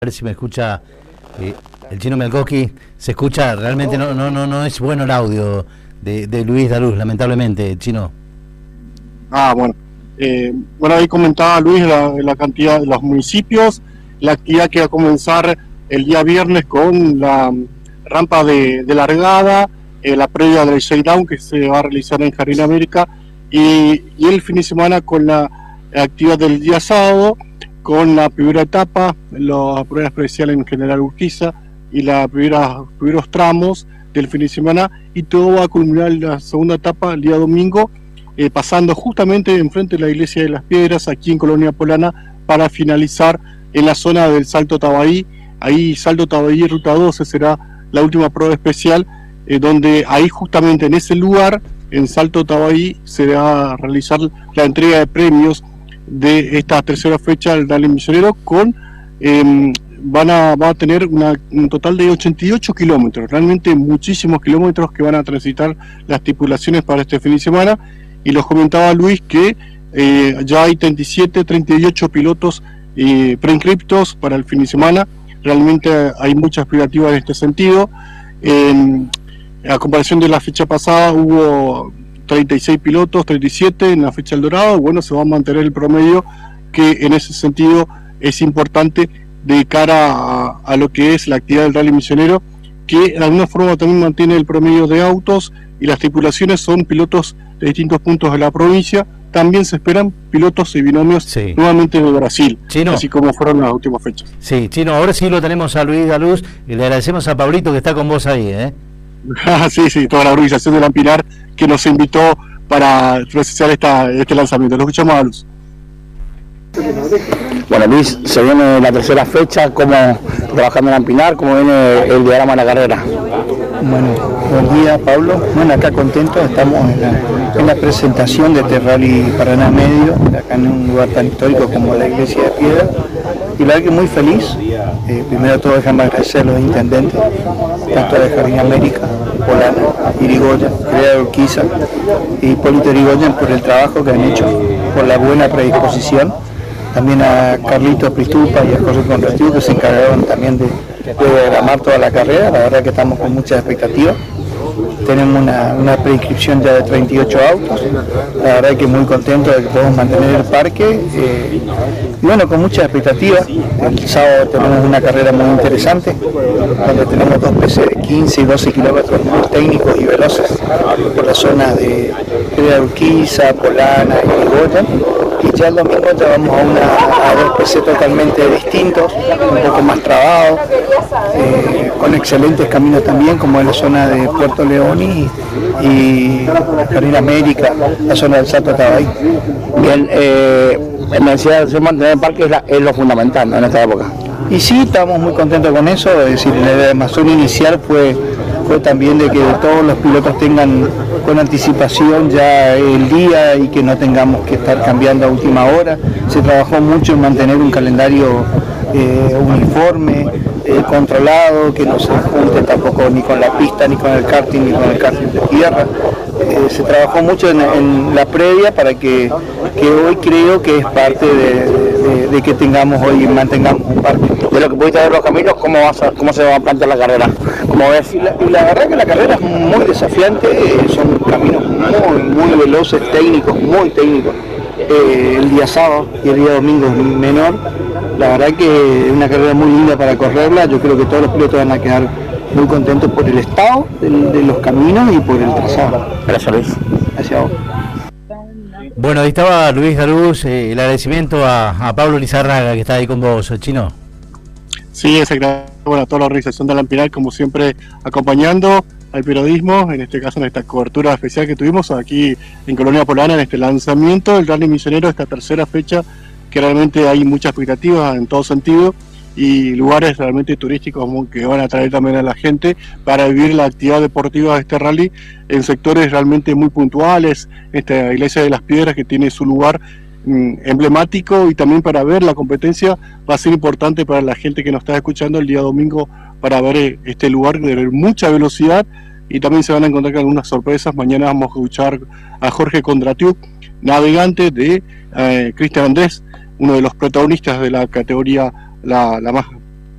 A ver si me escucha el Chino Melgoski. Se escucha, realmente no es bueno el audio de Luis Daluz, lamentablemente, Chino. Bueno. Bueno, ahí comentaba Luis la cantidad de los municipios, la actividad que va a comenzar el día viernes con la rampa de largada, la previa del shakedown que se va a realizar en Jardín América y el fin de semana con la actividad del día sábado, con la primera etapa, la prueba especial en General Urquiza y los primeros tramos del fin de semana, y todo va a culminar la segunda etapa el día domingo, pasando justamente enfrente de la Iglesia de las Piedras, aquí en Colonia Polana, para finalizar en la zona del Salto Tabaí. Ahí Salto Tabaí, Ruta 12, será la última prueba especial, donde ahí justamente en ese lugar, en Salto Tabaí, se va a realizar la entrega de premios de esta tercera fecha del Rally Misionero, con va a tener un total de 88 kilómetros, realmente muchísimos kilómetros que van a transitar las tripulaciones para este fin de semana. Y los comentaba Luis que ya hay 38 pilotos preinscriptos para el fin de semana. Realmente hay mucha expectativa en este sentido. A comparación de la fecha pasada, hubo 36 pilotos, 37 en la fecha del Dorado. Bueno, se va a mantener el promedio, que en ese sentido es importante de cara a lo que es la actividad del Rally Misionero, que de alguna forma también mantiene el promedio de autos, y las tripulaciones son pilotos de distintos puntos de la provincia. También se esperan pilotos y binomios nuevamente de Brasil, Chino, así como fueron las últimas fechas. Sí, Chino, ahora sí lo tenemos a Luis Daluz, y le agradecemos a Pablito que está con vos ahí, Sí, toda la organización de Lampinar que nos invitó para presenciar este lanzamiento. Lo escuchamos a Luz. Bueno, Luis, se viene la tercera fecha, ¿cómo trabajando en Lampinar? ¿Cómo viene el diagrama de la carrera? Bueno, buen día, Pablo. Bueno, acá contentos, estamos en la presentación de este Rally Paraná Medio, acá en un lugar tan histórico como la Iglesia de Piedra. Y la verdad que muy feliz. Primero todo déjame agradecer a los intendentes, tanto de Jardín América, Polana, Irigoyen, General Urquiza y Hipólito Yrigoyen, por el trabajo que han hecho, por la buena predisposición. También a Carlito Pristupa y a José Conrestivo, que se encargaron también de diagramar toda la carrera. La verdad que estamos con muchas expectativas. Tenemos una preinscripción ya de 38 autos. La verdad que muy contento de que podemos mantener el parque. Y bueno, con muchas expectativas. El sábado tenemos una carrera muy interesante, donde tenemos dos PC de 15 y 12 kilómetros muy técnicos y veloces por la zona de Urquiza, Polana y Irigoyen. Y ya el domingo ya vamos a dos PC totalmente distintos, un poco más trabados, con excelentes caminos también, como en la zona de Puerto León y Jardín América, la zona del Salto Tabaí. Bien, me decía, mantener el parque es lo fundamental, ¿no?, en esta época. Y sí, estamos muy contentos con eso. Es decir, la armación inicial fue también de que todos los pilotos tengan con anticipación ya el día y que no tengamos que estar cambiando a última hora. Se trabajó mucho en mantener un calendario uniforme, controlado, que no se junte tampoco ni con la pista, ni con el karting, ni con el karting de tierra. Se trabajó mucho en la previa para que hoy creo que es parte de que mantengamos un parque. De lo que pudiste ver los caminos, ¿cómo se va a plantear la carrera? ¿Cómo ves? Y la verdad que la carrera es muy desafiante, son caminos muy veloces, técnicos, muy técnicos. El día sábado y el día domingo es menor. La verdad que es una carrera muy linda para correrla. Yo creo que todos los pilotos van a quedar muy contentos por el estado de los caminos y por el trazado. Gracias, Luis. Gracias a vos. Bueno, ahí estaba Luis Daluz, el agradecimiento a Pablo Lizárraga, que está ahí con vos, Chino. Sí, bueno, a toda la organización de Lampinar, como siempre, acompañando al periodismo, en este caso en esta cobertura especial que tuvimos aquí en Colonia Polana, en este lanzamiento del Rally Misionero, esta tercera fecha, que realmente hay mucha expectativa en todo sentido, y lugares realmente turísticos que van a atraer también a la gente para vivir la actividad deportiva de este rally en sectores realmente muy puntuales. Esta Iglesia de las Piedras, que tiene su lugar emblemático, y también para ver la competencia va a ser importante para la gente que nos está escuchando el día domingo, para ver este lugar de mucha velocidad, y también se van a encontrar con algunas sorpresas. Mañana vamos a escuchar a Jorge Kondratiuk, navegante de Cristian Andrés, uno de los protagonistas de la categoría la más